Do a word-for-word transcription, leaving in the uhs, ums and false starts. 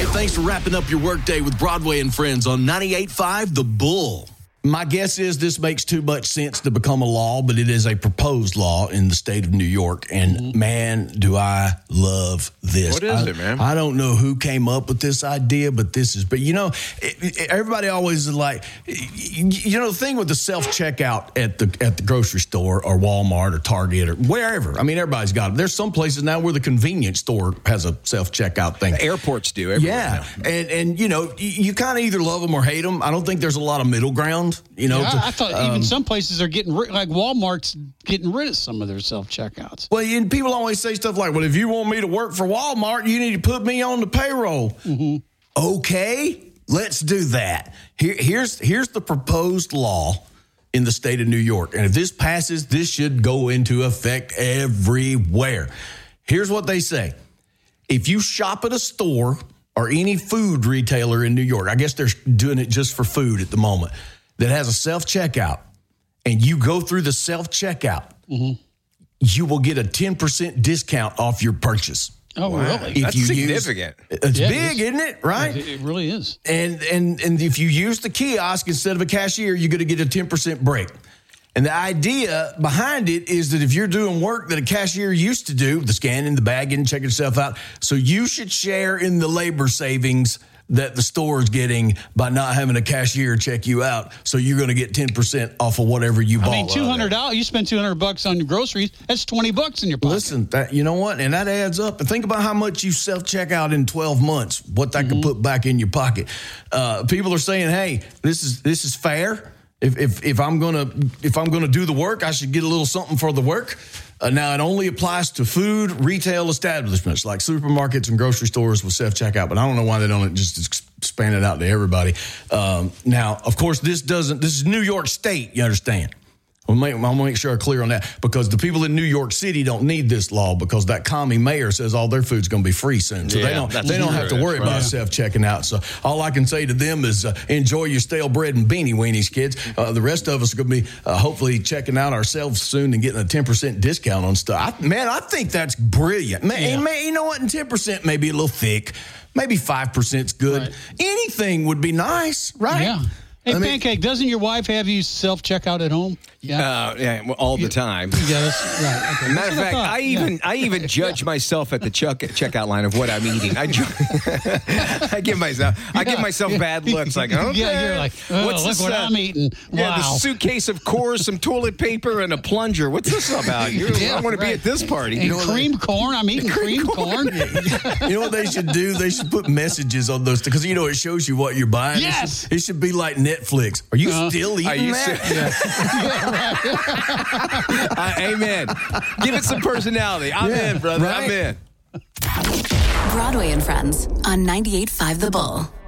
Hey, thanks for wrapping up your workday with Broadway and Friends on ninety-eight point five The Bull. My guess is this makes too much sense to become a law, but it is a proposed law in the state of New York. And mm-hmm. man, do I love this. What is I, it, man? I don't know who came up with this idea, but this is, but you know, it, it, everybody always is like, you know, the thing with the self-checkout at the at the grocery store or Walmart or Target or wherever. I mean, everybody's got it. There's some places now where the convenience store has a self-checkout thing. The airports do. Everywhere yeah. now. And, and, you know, you, you kind of either love them or hate them. I don't think there's a lot of middle ground. You know, yeah, to, I thought um, even some places are getting rid, like Walmart's getting rid of some of their self checkouts. Well, and people always say stuff like, "Well, if you want me to work for Walmart, you need to put me on the payroll." Mm-hmm. Okay, let's do that. Here, here's here's the proposed law in the state of New York, and if this passes, this should go into effect everywhere. Here's what they say: if you shop at a store or any food retailer in New York, I guess they're doing it just for food at the moment, that has a self-checkout, and you go through the self-checkout, mm-hmm. you will get a ten percent discount off your purchase. Oh, wow. Really? If That's you significant. Use, it's yeah, big, it is. Isn't it? Right? It, it really is. And, and, and if you use the kiosk instead of a cashier, you're going to get a ten percent break. And the idea behind it is that if you're doing work that a cashier used to do, the scanning, the bagging, checking yourself out, so you should share in the labor savings that the store is getting by not having a cashier check you out. So you're going to get ten percent off of whatever you bought. I mean, two hundred dollars, you spend two hundred bucks on your groceries, that's twenty bucks in your pocket. Listen, that, you know what? And that adds up. And think about how much you self-check out in twelve months, what that mm-hmm. can put back in your pocket. Uh, people are saying, hey, this is this is fair. If if if I'm gonna if I'm gonna do the work, I should get a little something for the work. Uh, now it only applies to food retail establishments like supermarkets and grocery stores with self-checkout. But I don't know why they don't just expand it out to everybody. Um, now, of course, this doesn't. This is New York State. You understand? We'll make, I'll make sure I'm clear on that, because the people in New York City don't need this law because that commie mayor says all their food's going to be free soon. So yeah, they don't they don't have to worry right. about self-checking out. So all I can say to them is uh, enjoy your stale bread and beanie weenies, kids. Uh, the rest of us are going to be uh, hopefully checking out ourselves soon and getting a ten percent discount on stuff. I, man, I think that's brilliant. Man, yeah. man, you know what? And ten percent may be a little thick. Maybe five percent is good. Right. Anything would be nice, right? Yeah. Hey, I mean, Pancake, doesn't your wife have you self-checkout at home? Yeah, uh, yeah, well, all the time. Yeah, that's right. Okay. Matter of fact, I, I even yeah. I even judge myself at the check, checkout line of what I'm eating. I, I give myself I give myself bad looks. Like, okay, yeah, you're like, oh, what's look this, what uh, I'm eating. Wow. Yeah, the suitcase of Coors, some toilet paper, and a plunger. What's this about? You're, yeah, I want right. to be at this party. And you know cream like, corn. I'm eating cream, cream corn. corn. You know what they should do? They should put messages on those because you know it shows you what you're buying. Yes, it should, it should be like Netflix. Are you uh, still eating that? Yeah. yeah, right. uh, amen. Give it some personality. I'm yeah, in, brother. Right? I'm in. Broadway and Friends on ninety-eight point five The Bull.